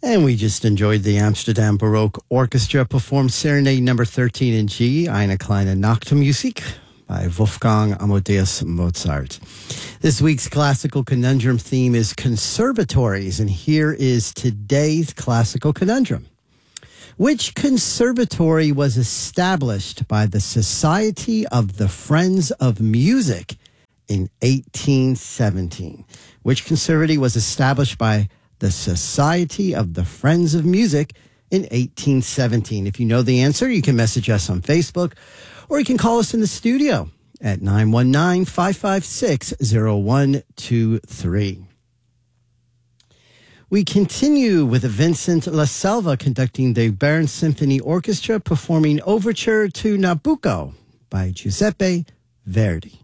And we just enjoyed the Amsterdam Baroque Orchestra perform Serenade number 13 in G, Eine kleine Nachtmusik by Wolfgang Amadeus Mozart. This week's classical conundrum theme is conservatories, and here is today's classical conundrum. Which conservatory was established by the Society of the Friends of Music in 1817? Which conservatory was established by the Society of the Friends of Music in 1817? If you know the answer, you can message us on Facebook, or you can call us in the studio at 919-556-0123. We continue with Vincent La Selva conducting the Bern Symphony Orchestra performing Overture to Nabucco by Giuseppe Verdi.